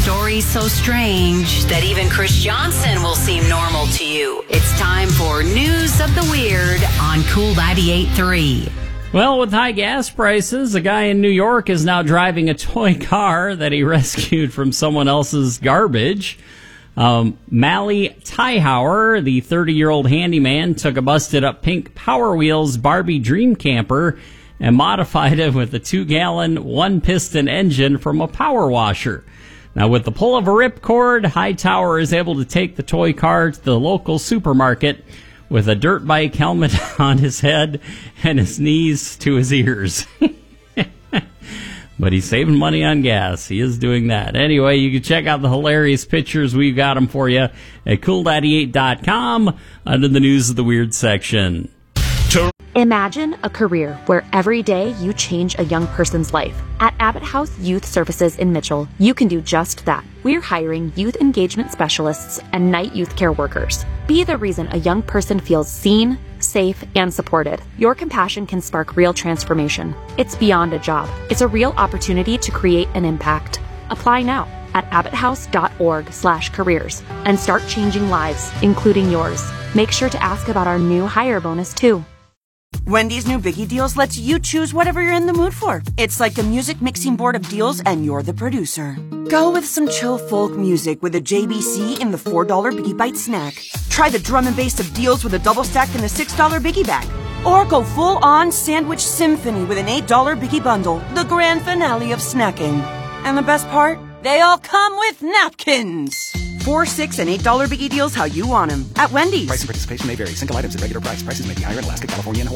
stories so strange that even Chris Johnson will seem normal to you. It's time for News of the Weird on Cool 98.3. Well, with high gas prices, a guy in New York is now driving a toy car that he rescued from someone else's garbage. Mally Tyhauer, the 30-year-old handyman, took a busted-up pink Power Wheels Barbie Dream Camper and modified it with a 2-gallon, 1-piston engine from a power washer. Now, with the pull of a ripcord, Hightower is able to take the toy car to the local supermarket with a dirt bike helmet on his head and his knees to his ears. But he's saving money on gas. He is doing that. Anyway, you can check out the hilarious pictures. We've got them for you at cool98.com under the News of the Weird section. Imagine a career where every day you change a young person's life. At Abbott House Youth Services in Mitchell, you can do just that. We're hiring youth engagement specialists and night youth care workers. Be the reason a young person feels seen, safe, and supported. Your compassion can spark real transformation. It's beyond a job. It's a real opportunity to create an impact. Apply now at abbotthouse.org/careers and start changing lives, including yours. Make sure to ask about our new hire bonus, too. Wendy's new Biggie Deals lets you choose whatever you're in the mood for. It's like a music mixing board of deals, and you're the producer. Go with some chill folk music with a JBC in the $4 Biggie Bite snack. Try the drum and bass of deals with a double stack in the $6 Biggie bag. Or go full-on sandwich symphony with an $8 Biggie bundle, the grand finale of snacking. And the best part? They all come with napkins. $4, $6, and $8 Biggie Deals how you want them at Wendy's. Price and participation may vary. Single items at regular price. Prices may be higher in Alaska, California, and Hawaii.